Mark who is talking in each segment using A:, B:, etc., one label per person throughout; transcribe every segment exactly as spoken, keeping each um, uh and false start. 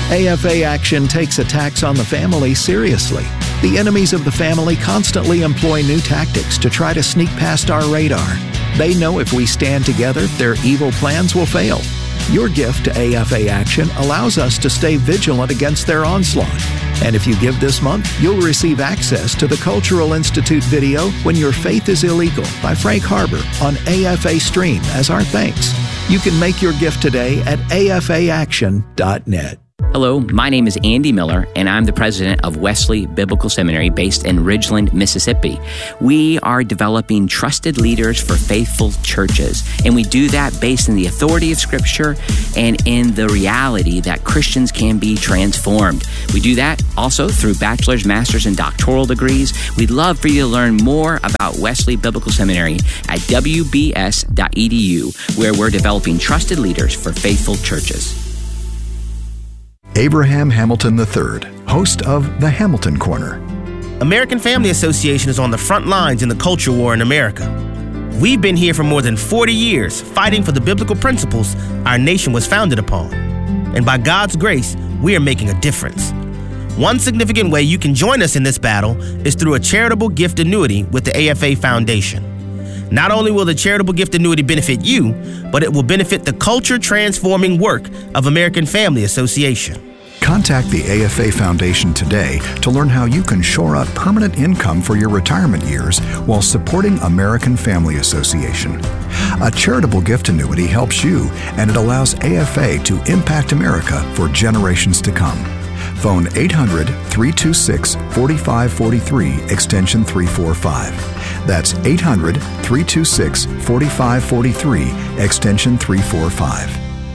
A: A F A Action takes attacks on the family seriously. The enemies of the family constantly employ new tactics to try to sneak past our radar. They know if we stand together, their evil plans will fail. Your gift to A F A Action allows us to stay vigilant against their onslaught. And if you give this month, you'll receive access to the Cultural Institute video When Your Faith is Illegal by Frank Harbor on A F A Stream as our thanks. You can make your gift today at A F A action dot net.
B: Hello, my name is Andy Miller, and I'm the president of Wesley Biblical Seminary based in Ridgeland, Mississippi. We are developing trusted leaders for faithful churches, and we do that based in the authority of Scripture and in the reality that Christians can be transformed. We do that also through bachelor's, master's, and doctoral degrees. We'd love for you to learn more about Wesley Biblical Seminary at w b s dot e d u, where we're developing trusted leaders for faithful churches.
C: Abraham Hamilton the third, host of The Hamilton Corner.
D: American Family Association is on the front lines in the culture war in America. We've been here for more than forty years, fighting for the biblical principles our nation was founded upon. And by God's grace, we are making a difference. One significant way you can join us in this battle is through a charitable gift annuity with the A F A Foundation. Not only will the charitable gift annuity benefit you, but it will benefit the culture-transforming work of American Family Association.
C: Contact the A F A Foundation today to learn how you can shore up permanent income for your retirement years while supporting American Family Association. A charitable gift annuity helps you, and it allows A F A to impact America for generations to come. Phone eight hundred, three two six, four five four three, extension three forty-five. That's eight hundred, three two six, four five four three, extension three forty-five.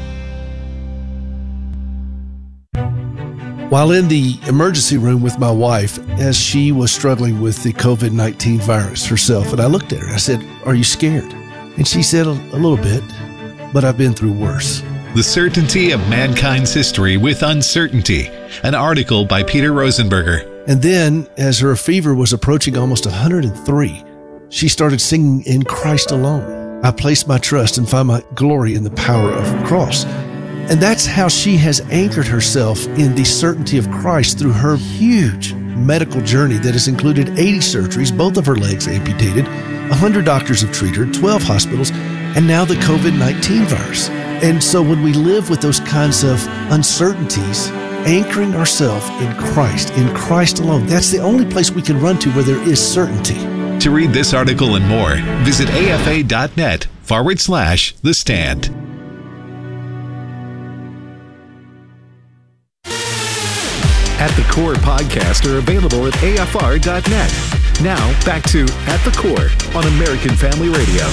E: While in the emergency room with my wife, as she was struggling with the covid nineteen virus herself, and I looked at her, I said, "Are you scared?" And she said, "A, a little bit, but I've been through worse."
F: The Certainty of Mankind's History with Uncertainty, an article by Peter Rosenberger.
E: And then, as her fever was approaching almost one hundred three, she started singing In Christ Alone. I place my trust and find my glory in the power of the cross. And that's how she has anchored herself in the certainty of Christ through her huge medical journey that has included eighty surgeries, both of her legs amputated, one hundred doctors have treated her, twelve hospitals, and now the covid nineteen virus. And so when we live with those kinds of uncertainties, anchoring ourselves in Christ, in Christ alone, that's the only place we can run to where there is certainty.
F: To read this article and more, visit afa.net forward slash the stand.
G: At the Core podcasts are available at a f r dot net. Now, back to At the Core on American Family Radio.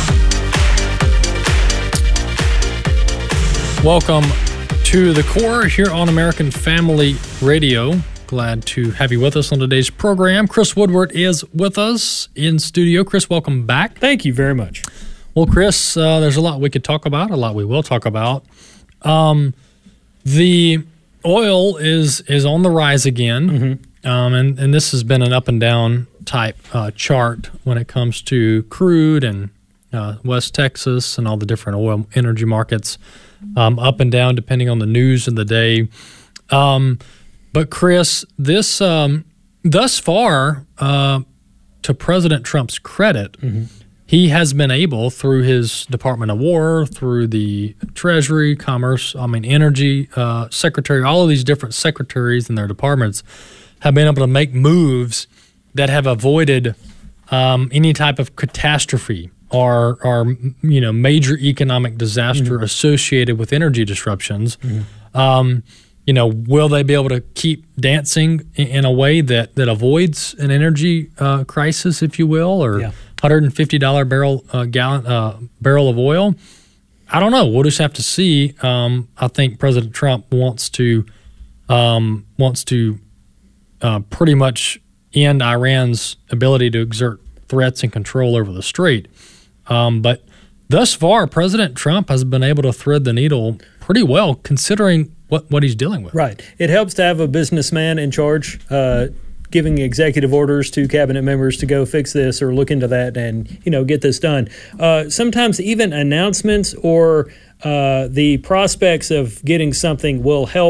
H: Welcome to The Core here on American Family Radio. Glad to have you with us on today's program. Chris Woodward is with us in studio. Chris, welcome back.
I: Thank you very much.
H: Well, Chris, uh, there's a lot we could talk about, a lot we will talk about. Um, the oil is is on the rise again, mm-hmm. um, and, and this has been an up and down type uh, chart when it comes to crude and uh, West Texas and all the different oil energy markets. Um, up and down depending on the news of the day. Um, but Chris, this um, thus far, uh, to President Trump's credit, mm-hmm. he has been able, through his Department of War, through the Treasury, Commerce, I mean Energy uh, Secretary, all of these different secretaries and their departments have been able to make moves that have avoided um, any type of catastrophe or, or you know, major economic disaster mm-hmm. associated with energy disruptions. Mm-hmm. Um, you know, will they be able to keep dancing in, in a way that, that avoids an energy uh, crisis, if you will, or yeah. one hundred fifty dollars barrel uh, gallon uh, barrel of oil? I don't know. We'll just have to see. Um, I think President Trump wants to um, wants to uh, pretty much end Iran's ability to exert threats and control over the strait. Um, but thus far, President Trump has been able to thread the needle pretty well, considering what, what he's dealing with.
I: Right. It helps to have a businessman in charge, uh, giving executive orders to cabinet members to go fix this or look into that and, you know, get this done. Uh, sometimes even announcements or uh, the prospects of getting something will help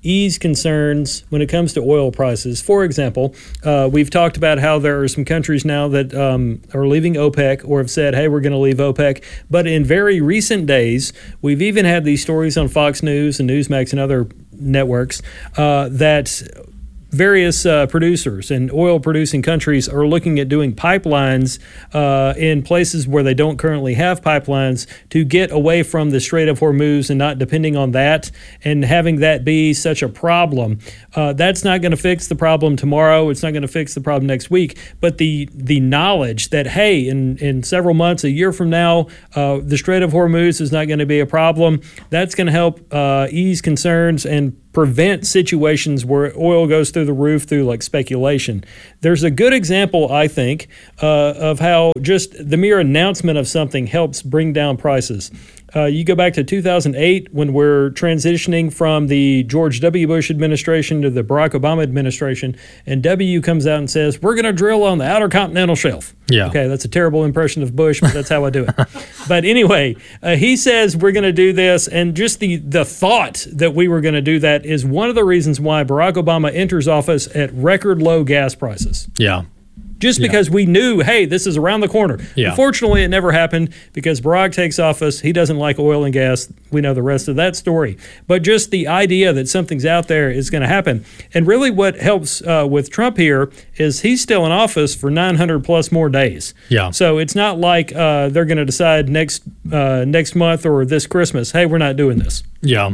I: ease concerns when it comes to oil prices. For example, uh, we've talked about how there are some countries now that um, are leaving OPEC or have said, hey, we're going to leave OPEC. But in very recent days, we've even had these stories on Fox News and Newsmax and other networks uh, that various uh, producers and oil-producing countries are looking at doing pipelines uh, in places where they don't currently have pipelines to get away from the Strait of Hormuz and not depending on that and having that be such a problem. Uh, that's not going to fix the problem tomorrow. It's not going to fix the problem next week. But the the knowledge that, hey, in, in several months, a year from now, uh, the Strait of Hormuz is not going to be a problem, that's going to help uh, ease concerns and prevent situations where oil goes through the roof through like speculation. There's a good example, I think, uh, of how just the mere announcement of something helps bring down prices. Uh, you go back to two thousand eight when we're transitioning from the George W. Bush administration to the Barack Obama administration, and W comes out and says, we're going to drill on the Outer Continental Shelf.
H: Yeah.
I: Okay, that's a terrible impression of Bush, but that's how I do it. But anyway, uh, he says we're going to do this, and just the, the thought that we were going to do that is one of the reasons why Barack Obama enters office at record low gas prices.
H: Yeah.
I: Just because yeah. we knew, hey, this is around the corner.
H: Yeah.
I: Unfortunately, it never happened because Barack takes office. He doesn't like oil and gas. We know the rest of that story. But just the idea that something's out there is going to happen. And really what helps uh, with Trump here is he's still in office for nine hundred plus more days.
H: Yeah.
I: So it's not like uh, they're going to decide next uh, next month or this Christmas, hey, we're not doing this.
H: Yeah.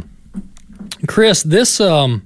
H: Chris, this um,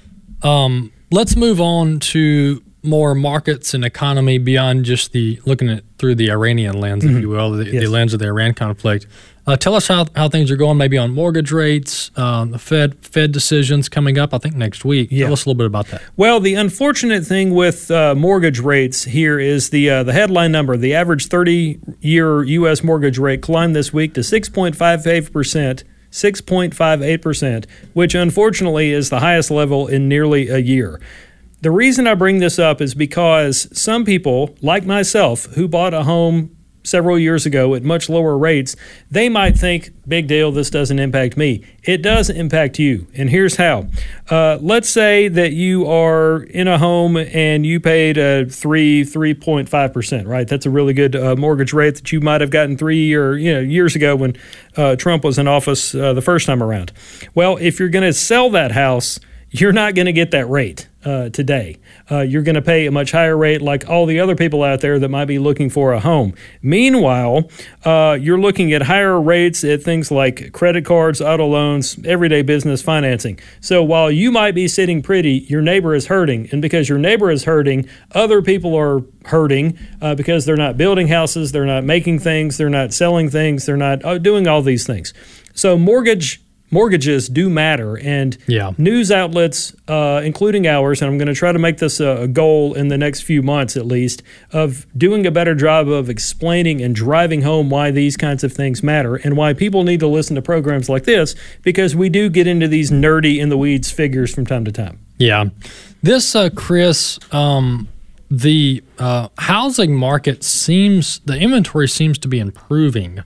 H: um, let's move on to more markets and economy beyond just the looking at through the Iranian lens, mm-hmm. if you will, the,
I: yes.
H: the lens of the Iran conflict. Uh, tell us how, how things are going, maybe on mortgage rates, um, the Fed Fed decisions coming up, I think next week.
I: Yeah.
H: Tell us a little bit about that.
I: Well, the unfortunate thing with uh, mortgage rates here is the uh, the headline number. The average thirty-year U S mortgage rate climbed this week to six point five eight percent. six point five eight percent, which unfortunately is the highest level in nearly a year. The reason I bring this up is because some people, like myself, who bought a home several years ago at much lower rates, they might think, big deal, this doesn't impact me. It does impact you, and here's how. Uh, let's say that you are in a home and you paid a three, three point five percent, right? That's a really good uh, mortgage rate that you might have gotten three or you know years ago when uh, Trump was in office uh, the first time around. Well, if you're going to sell that house, you're not going to get that rate uh, today. Uh, you're going to pay a much higher rate like all the other people out there that might be looking for a home. Meanwhile, uh, you're looking at higher rates at things like credit cards, auto loans, everyday business financing. So while you might be sitting pretty, your neighbor is hurting. And because your neighbor is hurting, other people are hurting uh, because they're not building houses, they're not making things, they're not selling things, they're not uh, doing all these things. So mortgage Mortgages do matter, and
H: yeah.
I: news outlets, uh, including ours, and I'm going to try to make this a, a goal in the next few months at least, of doing a better job of explaining and driving home why these kinds of things matter and why people need to listen to programs like this, because we do get into these nerdy in the weeds figures from time to time.
H: Yeah. This, uh, Chris, um, the uh, housing market seems, the inventory seems to be improving.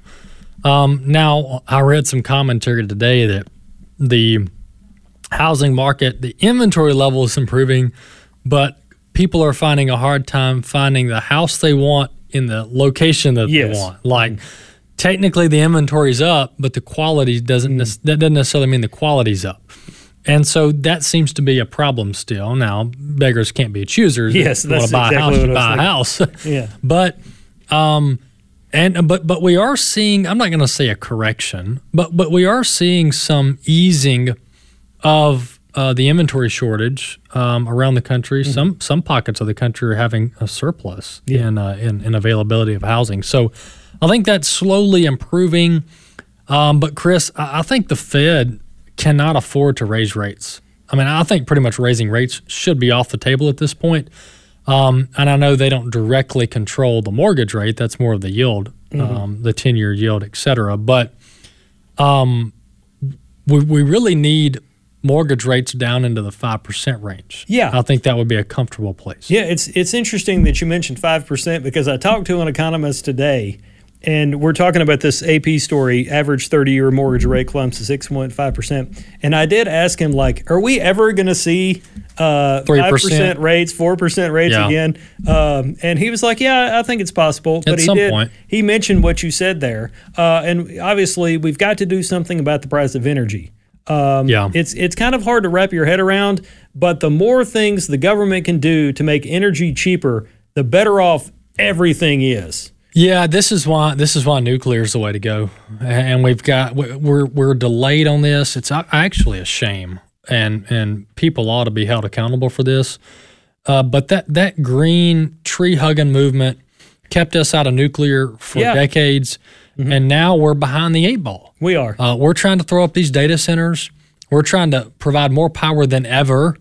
H: Um, now, I read some commentary today that the housing market, the inventory level is improving, but people are finding a hard time finding the house they want in the location that
I: yes.
H: they want. Like, technically the inventory's up, but the quality doesn't, ne- that doesn't necessarily mean the quality's up. And so that seems to be a problem still. Now, beggars can't be choosers.
I: Yes,
H: if you
I: that's
H: want to buy
I: exactly
H: a house, you
I: what
H: buy
I: I
H: a
I: was
H: house.
I: Yeah.
H: But, um, And but but we are seeing, I'm not going to say a correction, but but we are seeing some easing of uh, the inventory shortage um, around the country. Mm-hmm. Some some pockets of the country are having a surplus
I: yeah.
H: in, uh, in in availability of housing. So I think that's slowly improving. Um, but Chris, I, I think the Fed cannot afford to raise rates. I mean, I think pretty much raising rates should be off the table at this point. Um, and I know they don't directly control the mortgage rate. That's more of the yield, mm-hmm. um, the ten-year yield, et cetera. But um, we, we really need mortgage rates down into the five percent range.
I: Yeah.
H: I think that would be a comfortable place.
I: Yeah, it's it's interesting that you mentioned five percent because I talked to an economist today, And we're talking about this A P story, average thirty-year mortgage rate climbs to six point five percent. And I did ask him, like, are we ever going to see uh, five percent rates, four percent rates yeah. again? Um, and he was like, yeah, I think it's possible. But
H: At
I: he
H: some
I: did.
H: point.
I: He mentioned what you said there. Uh, and obviously, we've got to do something about the price of energy. Um,
H: yeah.
I: It's, it's kind of hard to wrap your head around, but the more things the government can do to make energy cheaper, the better off everything is.
H: Yeah, this is why this is why nuclear is the way to go, and we've got we're we're delayed on this. It's actually a shame, and and people ought to be held accountable for this. Uh, but that that green tree hugging movement kept us out of nuclear for
I: yeah.
H: decades, mm-hmm. and now we're behind the eight ball.
I: We are.
H: Uh, we're trying to throw up these data centers. We're trying to provide more power than ever,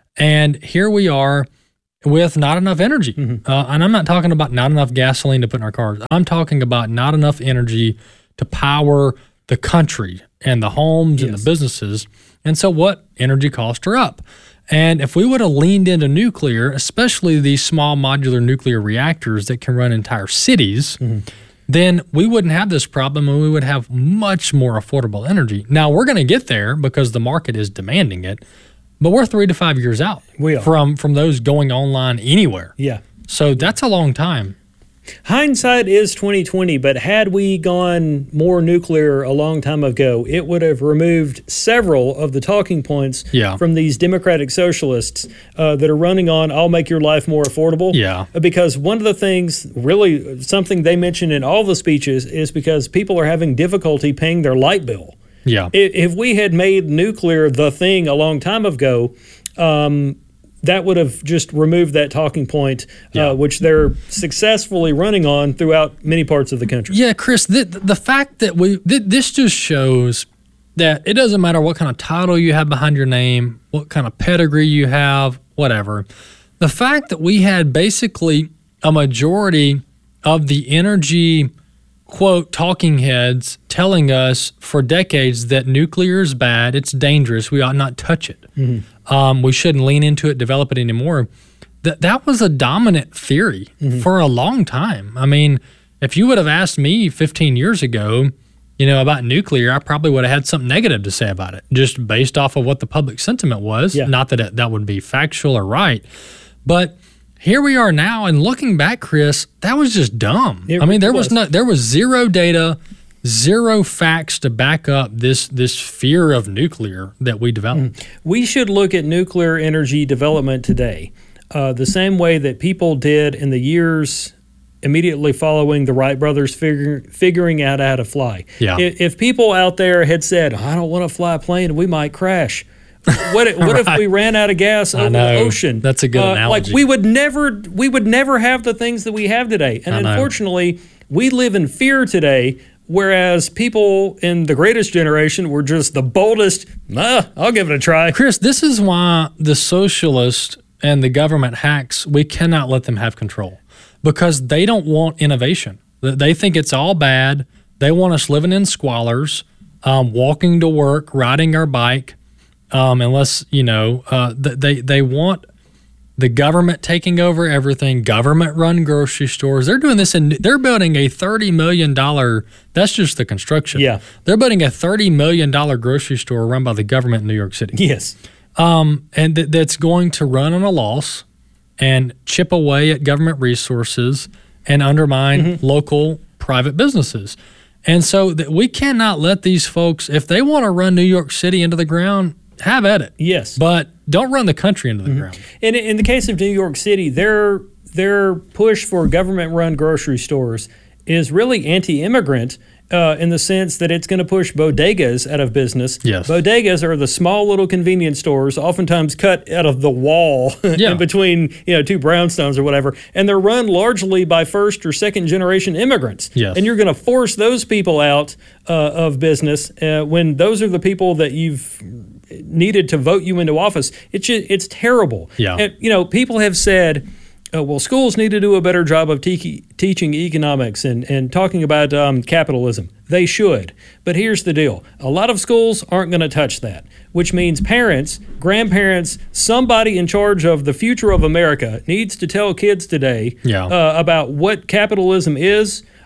H: and here we are. With not enough energy. Mm-hmm. Uh, and I'm not talking about not enough gasoline to put in our cars. I'm talking about not enough energy to power the country and the homes yes. and the businesses. And so what? Energy costs are up. And if we would have leaned into nuclear, especially these small modular nuclear reactors that can run entire cities, mm-hmm. then we wouldn't have this problem and we would have much more affordable energy. Now, we're going to get there because the market is demanding it. But we're three to five years out
I: we are.
H: from from those going online anywhere.
I: Yeah.
H: So that's a long time.
I: Hindsight is twenty twenty, but had we gone more nuclear a long time ago, it would have removed several of the talking points
H: yeah.
I: from these democratic socialists uh, that are running on, I'll make your life more affordable.
H: Yeah.
I: Because one of the things, really something they mention in all the speeches, is because people are having difficulty paying their light bill.
H: Yeah.
I: If we had made nuclear the thing a long time ago, um, that would have just removed that talking point,
H: yeah.
I: uh, which they're successfully running on throughout many parts of the country.
H: Yeah, Chris, the, the fact that we th- this just shows that it doesn't matter what kind of title you have behind your name, what kind of pedigree you have, whatever. The fact that we had basically a majority of the energy quote, talking heads telling us for decades that nuclear is bad, it's dangerous, we ought not touch it. Mm-hmm. Um, we shouldn't lean into it, develop it anymore. That that was a dominant theory mm-hmm. for a long time. I mean, if you would have asked me fifteen years ago, you know, about nuclear, I probably would have had something negative to say about it, just based off of what the public sentiment was.
I: Yeah.
H: Not that it, that would be factual or right, but here we are now, and looking back, Chris, that was just dumb.
I: It
H: I mean, there was,
I: was
H: no, there was zero data, zero facts to back up this this fear of nuclear that we developed.
I: Mm. We should look at nuclear energy development today, uh, the same way that people did in the years immediately following the Wright brothers figure, figuring out how to fly.
H: Yeah.
I: If, if people out there had said, I don't want to fly a plane, we might crash. What, if, what
H: right.
I: if we ran out of gas over the ocean?
H: That's a good uh, analogy.
I: Like we would never, we would never have the things that we have today. And unfortunately, we live in fear today, whereas people in the greatest generation were just the boldest. Nah, I'll give it a try.
H: Chris, this is why the socialists and the government hacks, we cannot let them have control because they don't want innovation. They think it's all bad. They want us living in squalors, um, walking to work, riding our bike. Um, unless, you know, uh, they they want the government taking over everything, government-run grocery stores. They're doing this, and they're building a thirty million dollars, that's just the construction.
I: Yeah.
H: They're building a thirty million dollars grocery store run by the government in New York City.
I: Yes.
H: Um, and th- that's going to run on a loss and chip away at government resources and undermine mm-hmm. local private businesses. And so that we cannot let these folks, if they want to run New York City into the ground, have at it.
I: Yes.
H: But don't run the country into the mm-hmm. ground.
I: In, in the case of New York City, their, their push for government-run grocery stores is really anti-immigrant uh, in the sense that it's going to push bodegas out of business.
H: Yes.
I: Bodegas are the small little convenience stores, oftentimes cut out of the wall
H: yeah.
I: in between you know two brownstones or whatever, and they're run largely by first or second generation immigrants.
H: Yes.
I: And you're going to force those people out uh, of business uh, when those are the people that you've needed to vote you into office. It's just, it's terrible.
H: Yeah.
I: And, you know, people have said, uh, well, schools need to do a better job of te- teaching economics and, and talking about um, capitalism. They should. But here's the deal. A lot of schools aren't going to touch that, which means parents, grandparents, somebody in charge of the future of America needs to tell kids today
H: yeah.
I: uh, about what capitalism is,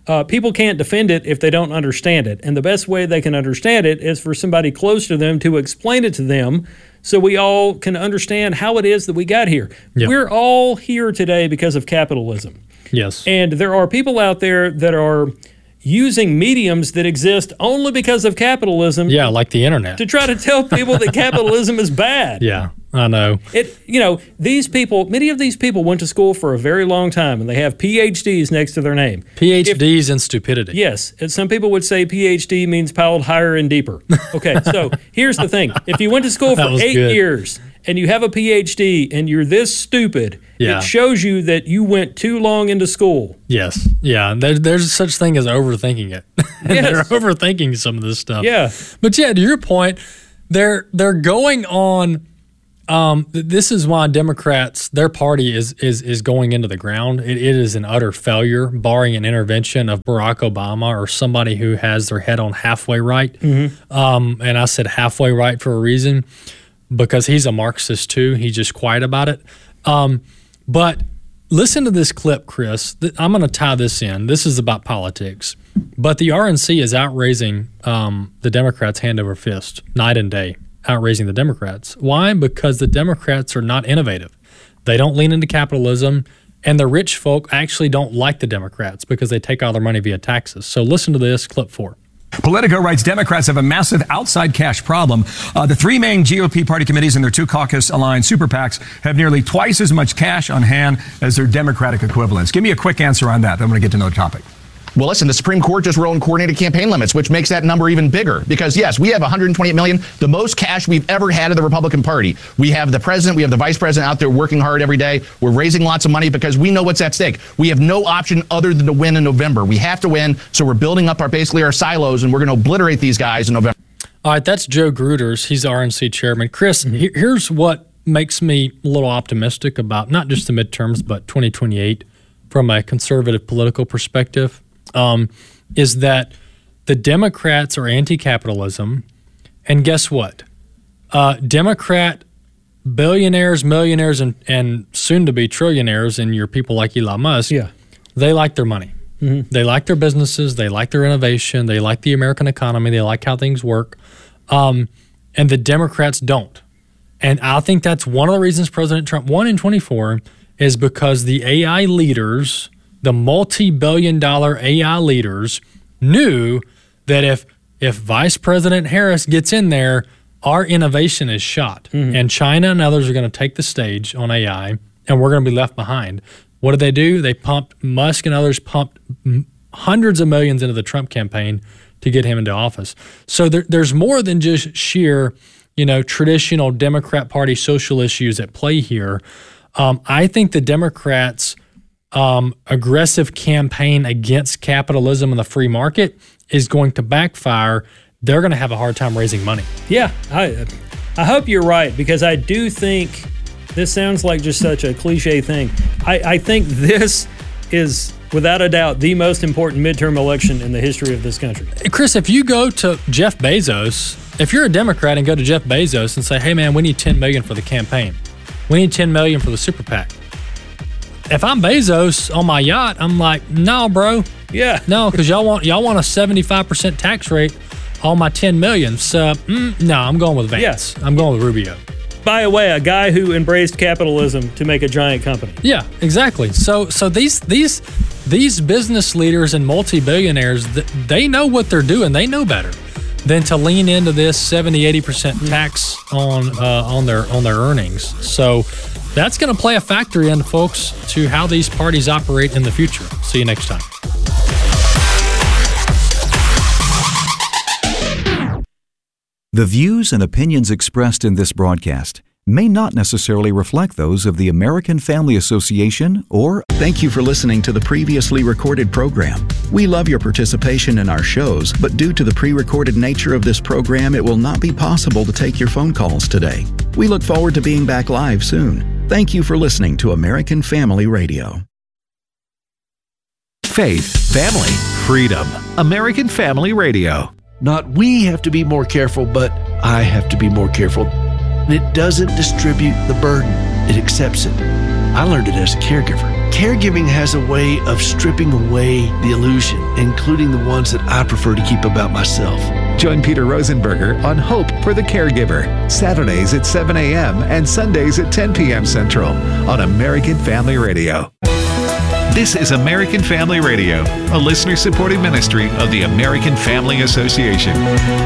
I: Uh, people can't defend it if they don't understand it. And the best way they can understand it is for somebody close to them to explain it to them so we all can understand how it is that we got here. Yep. We're all here today because of capitalism.
H: Yes.
I: And there are people out there that are using mediums that exist only because of capitalism.
H: Yeah, like the internet.
I: To try to tell people that capitalism is bad.
H: Yeah, I know.
I: It. You know, these people, many of these people went to school for a very long time, and they have P H Ds next to their name.
H: P H Ds in stupidity.
I: Yes. And some people would say P H D means piled higher and deeper. Okay, so here's the thing. If you went to school for eight
H: good.
I: years and you have a P H D and you're this stupid,
H: yeah.
I: it shows you that you went too long into school.
H: Yes. Yeah. There, there's such thing as overthinking it. and
I: Yes.
H: They're overthinking some of this stuff.
I: Yeah.
H: But yeah, to your point, they're they're going on. Um, this is why Democrats, their party is is is going into the ground. It, it is an utter failure, barring an intervention of Barack Obama or somebody who has their head on halfway right.
I: Mm-hmm.
H: Um, and I said halfway right for a reason, because he's a Marxist too. He's just quiet about it. Um, but listen to this clip, Chris. I'm going to tie this in. This is about politics. But the R N C is outraising um, the Democrats hand over fist, night and day, outraising the Democrats. Why? Because the Democrats are not innovative. They don't lean into capitalism, and the rich folk actually don't like the Democrats because they take all their money via taxes. So listen to this, clip four.
J: Politico writes Democrats have a massive outside cash problem. Uh, the three main G O P party committees and their two caucus-aligned super PACs have nearly twice as much cash on hand as their Democratic equivalents. Give me a quick answer on that. Then I'm going to get to another topic.
K: Well, listen, the Supreme Court just wrote in coordinated campaign limits, which makes that number even bigger. Because, yes, we have one hundred twenty-eight million, the most cash we've ever had of the Republican Party. We have the president, we have the vice president out there working hard every day. We're raising lots of money because we know what's at stake. We have no option other than to win in November. We have to win, so we're building up our basically our silos, and we're going to obliterate these guys in November.
H: All right, that's Joe Gruters. He's the R N C chairman. Chris, mm-hmm. he- here's what makes me a little optimistic about not just the midterms, but twenty twenty-eight from a conservative political perspective. Um, is that the Democrats are anti-capitalism, and guess what? Uh, Democrat billionaires, millionaires, and, and soon-to-be trillionaires, and your people like Elon Musk,
I: yeah.
H: they like their money.
I: Mm-hmm.
H: They like their businesses. They like their innovation. They like the American economy. They like how things work. Um, and the Democrats don't. And I think that's one of the reasons President Trump won in twenty-four is because the A I leaders, the multi-billion dollar A I leaders, knew that if if Vice President Harris gets in there, our innovation is shot. Mm-hmm. And China and others are going to take the stage on A I, and we're going to be left behind. What did they do? They pumped, Musk and others pumped hundreds of millions into the Trump campaign to get him into office. So there, there's more than just sheer, you know, traditional Democrat Party social issues at play here. Um, I think the Democrats' um, aggressive campaign against capitalism and the free market is going to backfire. They're going to have a hard time raising money.
I: Yeah, I, I hope you're right, because I do think this sounds like just such a cliche thing. I, I think this is, without a doubt, the most important midterm election in the history of this country.
H: Chris, if you go to Jeff Bezos, if you're a Democrat and go to Jeff Bezos and say, hey, man, we need ten million dollars for the campaign. We need ten million dollars for the super PAC. If I'm Bezos on my yacht, I'm like, no, bro.
I: Yeah.
H: No, because y'all want y'all want a seventy-five percent tax rate on my ten million dollars. So, mm, no, I'm going with Vance. Yeah. I'm going with Rubio.
I: By the way, a guy who embraced capitalism to make a giant company.
H: Yeah, exactly. So so these these these business leaders and multi-billionaires, they know what they're doing. They know better than to lean into this seventy, eighty percent tax on uh, on their on their earnings. So that's going to play a factor in, folks, to how these parties operate in the future. See you next time.
L: The views and opinions expressed in this broadcast may not necessarily reflect those of the American Family Association or...
A: Thank you for listening to the previously recorded program. We love your participation in our shows, but due to the pre-recorded nature of this program, it will not be possible to take your phone calls today. We look forward to being back live soon. Thank you for listening to American Family Radio.
G: Faith, family, freedom. American Family Radio.
E: Not we have to be more careful, but I have to be more careful. It doesn't distribute the burden. It accepts it. I learned it as a caregiver. Caregiving has a way of stripping away the illusion, including the ones that I prefer to keep about myself.
G: Join Peter Rosenberger on Hope for the Caregiver, Saturdays at seven a.m. and Sundays at ten p.m. Central on American Family Radio. This is American Family Radio, a listener-supported ministry of the American Family Association.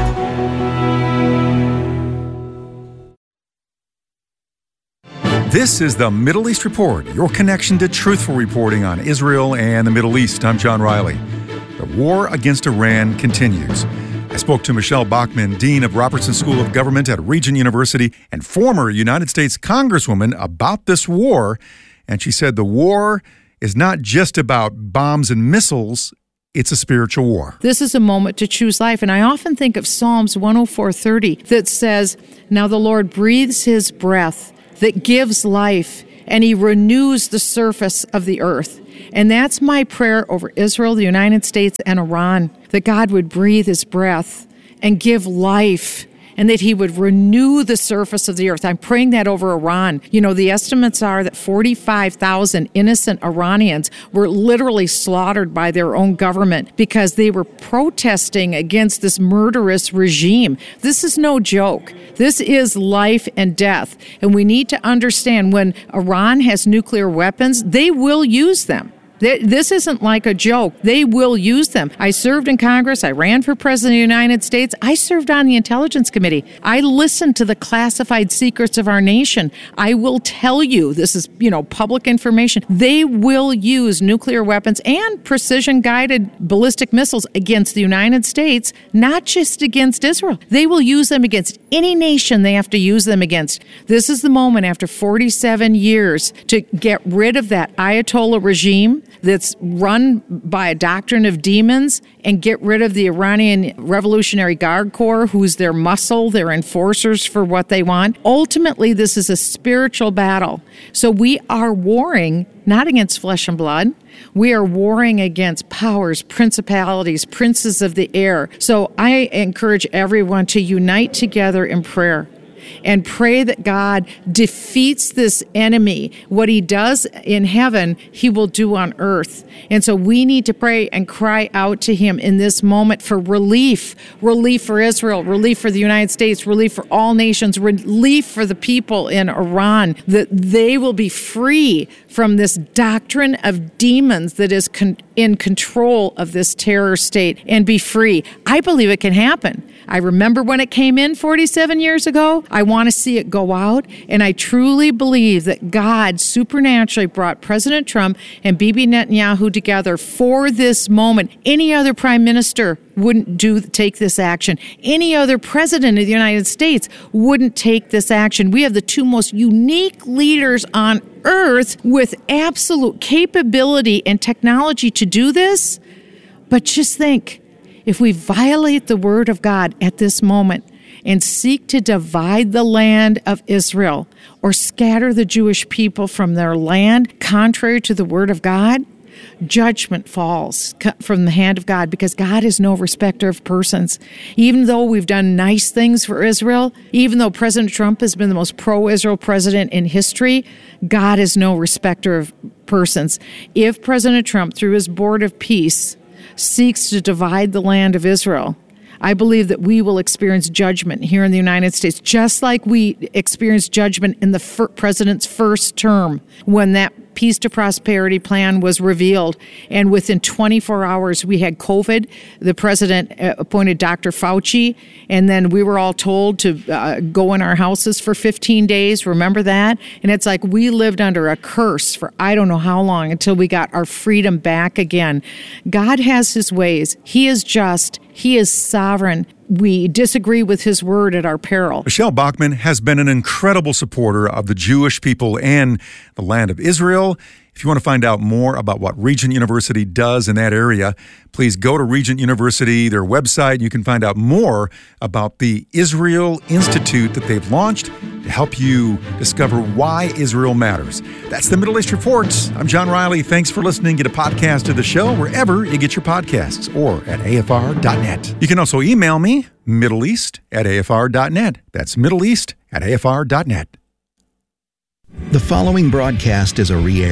M: This is the Middle East Report, your connection to truthful reporting on Israel and the Middle East. I'm John Riley. The war against Iran continues. I spoke to Michelle Bachmann, Dean of Robertson School of Government at Regent University and former United States Congresswoman, about this war. And she said the war is not just about bombs and missiles. It's a spiritual war.
N: This is a moment to choose life. And I often think of Psalms one oh four thirty that says, "Now the Lord breathes his breath that gives life, and he renews the surface of the earth." And that's my prayer over Israel, the United States, and Iran, that God would breathe his breath and give life, and that he would renew the surface of the earth. I'm praying that over Iran. You know, the estimates are that forty-five thousand innocent Iranians were literally slaughtered by their own government because they were protesting against this murderous regime. This is no joke. This is life and death. And we need to understand, when Iran has nuclear weapons, they will use them. This isn't like a joke. They will use them. I served in Congress. I ran for President of the United States. I served on the Intelligence Committee. I listened to the classified secrets of our nation. I will tell you, this is, you know, public information. They will use nuclear weapons and precision-guided ballistic missiles against the United States, not just against Israel. They will use them against any nation they have to use them against. This is the moment, after forty-seven years, to get rid of that Ayatollah regime that's run by a doctrine of demons, and get rid of the Iranian Revolutionary Guard Corps, who's their muscle, their enforcers for what they want. Ultimately, this is a spiritual battle. So we are warring not against flesh and blood. We are warring against powers, principalities, princes of the air. So I encourage everyone to unite together in prayer and pray that God defeats this enemy. What he does in heaven, he will do on earth. And so we need to pray and cry out to him in this moment for relief, relief for Israel, relief for the United States, relief for all nations, relief for the people in Iran, that they will be free from this doctrine of demons that is con- in control of this terror state, and be free. I believe it can happen. I remember when it came in forty-seven years ago. I want to see it go out. And I truly believe that God supernaturally brought President Trump and Bibi Netanyahu together for this moment. Any other prime minister wouldn't do take this action. Any other president of the United States wouldn't take this action. We have the two most unique leaders on earth with absolute capability and technology to do this. But just think, if we violate the word of God at this moment and seek to divide the land of Israel or scatter the Jewish people from their land contrary to the word of God, judgment falls from the hand of God, because God is no respecter of persons. Even though we've done nice things for Israel, even though President Trump has been the most pro-Israel president in history, God is no respecter of persons. If President Trump, through his Board of Peace, seeks to divide the land of Israel, I believe that we will experience judgment here in the United States, just like we experienced judgment in the fir- president's first term when that Peace to Prosperity plan was revealed. And within twenty-four hours, we had COVID. The president appointed Doctor Fauci, and then we were all told to uh, go in our houses for fifteen days. Remember that? And it's like we lived under a curse for I don't know how long until we got our freedom back again. God has his ways. He is just. He is sovereign. We disagree with his word at our peril.
M: Michelle Bachmann has been an incredible supporter of the Jewish people and the land of Israel. If you want to find out more about what Regent University does in that area, please go to Regent University, their website. You can find out more about the Israel Institute that they've launched to help you discover why Israel matters. That's the Middle East Report. I'm John Riley. Thanks for listening. Get a podcast of the show wherever you get your podcasts or at A F R dot net. You can also email me, middleeast at A F R dot net. That's middleeast at A F R dot net.
A: The following broadcast is a re-air.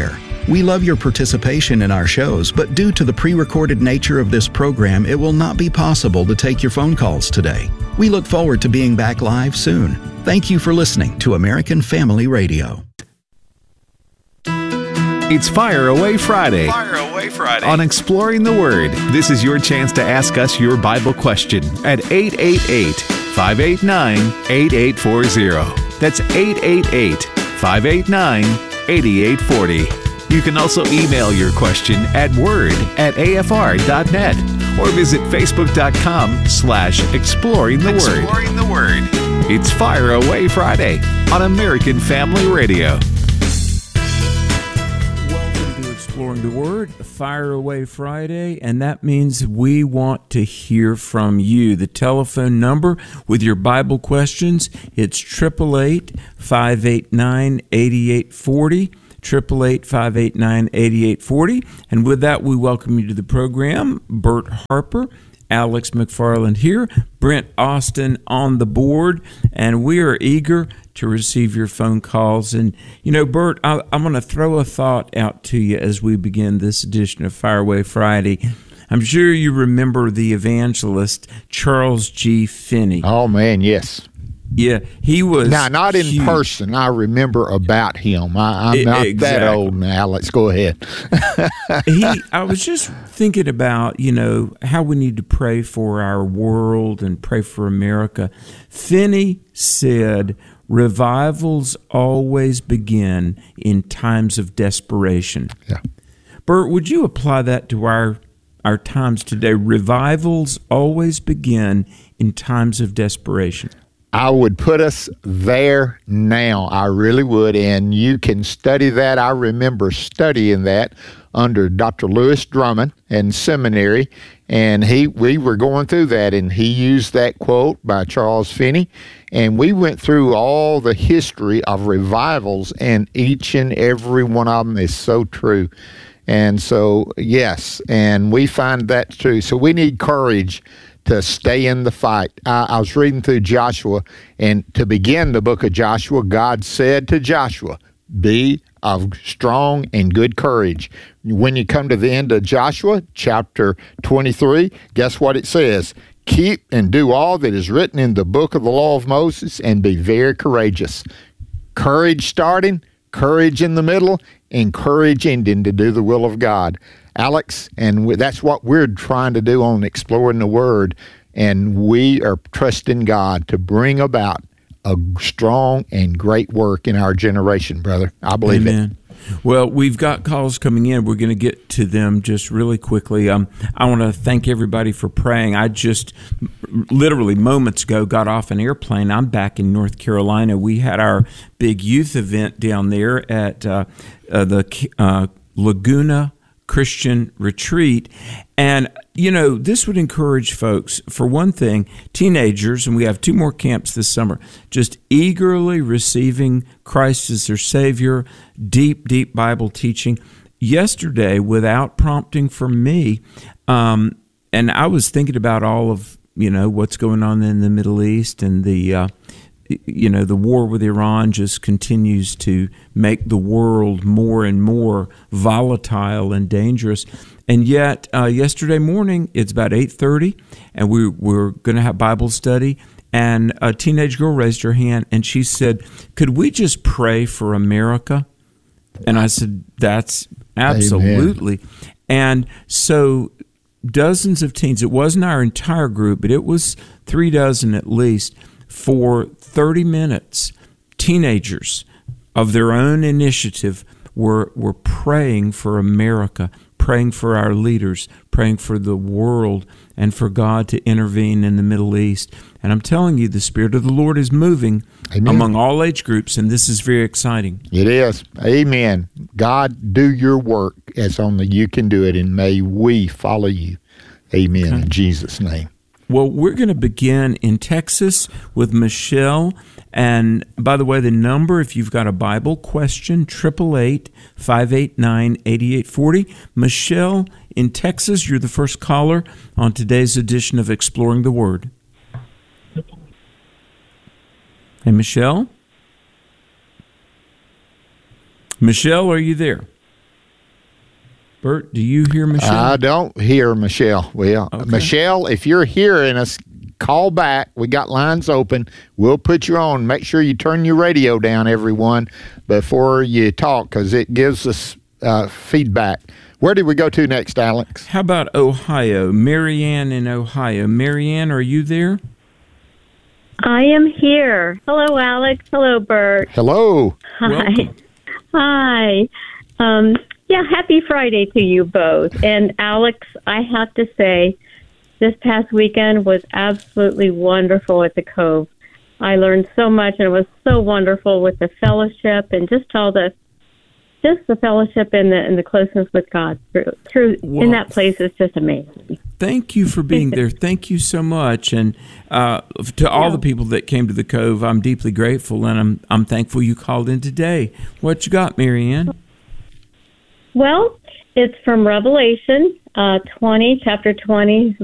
A: We love your participation in our shows, but due to the pre-recorded nature of this program, it will not be possible to take your phone calls today. We look forward to being back live soon. Thank you for listening to American Family Radio.
G: It's Fire Away Friday.
F: Fire Away Friday.
G: On Exploring the Word. This is your chance to ask us your Bible question at eight eight eight, five eight nine, eight eight four zero. That's eight eight eight, five eight nine, eight eight four zero. You can also email your question at word at A F R dot net or visit facebook.com slash exploring the word.
F: Exploring the Word.
G: It's Fire Away Friday on American Family Radio.
O: Exploring the Word, Fire Away Friday, and that means we want to hear from you. The telephone number with your Bible questions, it's eight eight eight, five eight nine, eight eight four zero, eight eight eight, five eight nine, eight eight four zero, and with that, we welcome you to the program. Bert Harper, Alex McFarland here, Brent Austin on the board, and we are eager to receive your phone calls. And, you know, Bert, I, I'm going to throw a thought out to you as we begin this edition of Fire Away Friday. I'm sure you remember the evangelist Charles G. Finney.
P: Oh, man, yes.
O: Yeah, he was.
P: Now, not in
O: huge.
P: person. I remember about him. I, I'm not
O: exactly.
P: that old now. Let's go ahead.
O: he, I was just thinking about, you know, how we need to pray for our world and pray for America. Finney said, revivals always begin in times of desperation.
P: Yeah.
O: Bert, would you apply that to our our times today? Revivals always begin in times of desperation.
P: I would put us there now. I really would. And you can study that. I remember studying that under Doctor Lewis Drummond in seminary. And he, we were going through that, and he used that quote by Charles Finney. And we went through all the history of revivals, and each and every one of them is so true. And so, yes, and we find that true. So we need courage to stay in the fight. I, I was reading through Joshua, and to begin the book of Joshua, God said to Joshua, be of strong and good courage. When you come to the end of Joshua, chapter twenty-three, guess what it says? Keep and do all that is written in the book of the law of Moses, and be very courageous. Courage starting, courage in the middle, and courage ending to do the will of God. Alex, and we, that's what we're trying to do on Exploring the Word, and we are trusting God to bring about a strong and great work in our generation, brother. I believe
O: Amen.
P: it.
O: Well, we've got calls coming in. We're going to get to them just really quickly. Um, I want to thank everybody for praying. I just literally moments ago got off an airplane. I'm back in North Carolina. We had our big youth event down there at uh, uh, the uh, Laguna Christian Retreat. And, you know, this would encourage folks, for one thing, teenagers, and we have two more camps this summer, just eagerly receiving Christ as their Savior, deep, deep Bible teaching. Yesterday, without prompting from me, um, and I was thinking about all of, you know, what's going on in the Middle East, and the, uh, you know, the war with Iran just continues to make the world more and more volatile and dangerous. And yet, uh, yesterday morning, it's about eight thirty, and we, we're going to have Bible study, and a teenage girl raised her hand, and she said, could we just pray for America? And I said, that's absolutely. Amen. And so dozens of teens, it wasn't our entire group, but it was three dozen at least, for thirty minutes, teenagers of their own initiative were were praying for America, praying for our leaders, praying for the world, and for God to intervene in the Middle East. And I'm telling you, the Spirit of the Lord is moving Amen. Among all age groups, and this is very exciting.
P: It is. Amen. God, do your work as only you can do it, and may we follow you. Amen. Okay. In Jesus' name.
O: Well, we're going to begin in Texas with Michelle. And by the way, the number, if you've got a Bible question, eight eight eight, five eight nine, eight eight four zero. Michelle in Texas, you're the first caller on today's edition of Exploring the Word. Hey, Michelle? Michelle, are you there? Bert, do you hear Michelle?
P: I don't hear Michelle. Well,
O: Okay.
P: Michelle, if you're hearing us, call back. We got lines open. We'll put you on. Make sure you turn your radio down, everyone, before you talk, because it gives us uh, feedback. Where did we go to next, Alex?
O: How about Ohio? Marianne in Ohio. Marianne, are you there?
Q: I am here. Hello, Alex. Hello, Bert.
P: Hello.
Q: Hi.
O: Welcome.
Q: Hi. Um, yeah, happy Friday to you both. And Alex, I have to say, this past weekend was absolutely wonderful at the Cove. I learned so much, and it was so wonderful with the fellowship and just all the, just the fellowship and the and the closeness with God through through
O: Well,
Q: in that place is just amazing.
O: Thank you for being there. Thank you so much, and uh, to all
Q: Yeah.
O: the people that came to the Cove, I'm deeply grateful, and I'm I'm thankful you called in today. What you got, Marianne?
Q: Well, it's from Revelation uh, twenty, chapter twenty,